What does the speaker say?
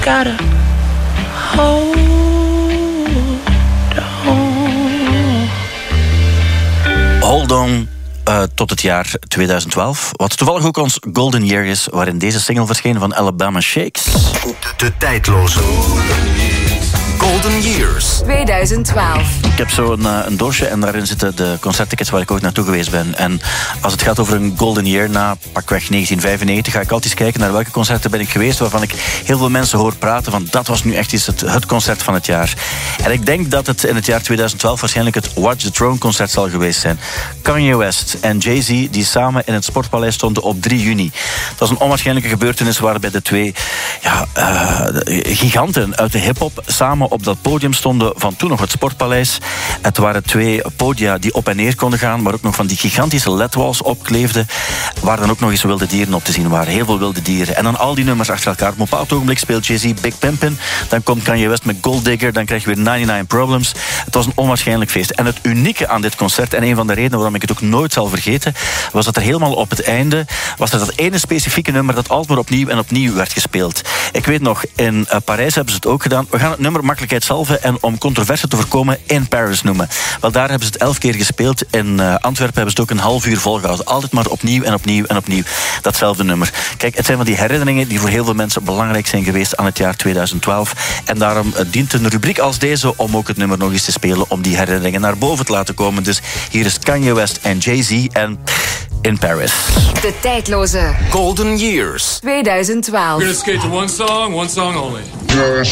gotta hold on. Hold on. Tot het jaar 2012. Wat toevallig ook ons Golden Year is, waarin deze single verscheen van Alabama Shakes. De tijdloze Golden Years 2012. Ik heb zo een doosje en daarin zitten de concerttickets waar ik ooit naartoe geweest ben. En als het gaat over een Golden Year na pakweg 1995, ga ik altijd eens kijken naar welke concerten ben ik geweest waarvan ik heel veel mensen hoor praten van dat was nu echt eens het concert van het jaar. En ik denk dat het in het jaar 2012 waarschijnlijk het Watch the Throne concert zal geweest zijn. Kanye West en Jay-Z die samen in het Sportpaleis stonden op 3 juni. Dat was een onwaarschijnlijke gebeurtenis waarbij de twee giganten uit de hiphop samen op dat podium stonden van toen nog het Sportpaleis. Het waren twee podia die op en neer konden gaan, maar ook nog van die gigantische ledwalls opkleefden, waar dan ook nog eens wilde dieren op te zien waren. Heel veel wilde dieren. En dan al die nummers achter elkaar. Op een bepaald ogenblik speelt Jay-Z Big Pimpin', dan komt Kanye West met Gold Digger, dan krijg je weer 99 Problems. Het was een onwaarschijnlijk feest. En het unieke aan dit concert, en een van de redenen waarom ik het ook nooit zal vergeten, was dat er helemaal op het einde was er dat ene specifieke nummer dat altijd maar opnieuw en opnieuw werd gespeeld. Ik weet nog, in Parijs hebben ze het ook gedaan. We gaan het nummer makkelijkheid salven en om controverse te voorkomen In Paris noemen. Wel, daar hebben ze het 11 keer gespeeld. In Antwerpen hebben ze het ook een half uur volgehouden. Altijd maar opnieuw en opnieuw en opnieuw. Datzelfde nummer. Kijk, het zijn van die herinneringen die voor heel veel mensen belangrijk zijn geweest aan het jaar 2012. En daarom dient een rubriek als deze om ook het nummer nog eens te spelen, om die herinneringen naar boven te laten komen. Dus hier is Kanye West en Jay-Z en In Paris. De tijdloze Golden Years 2012. We're gonna skate to one song only.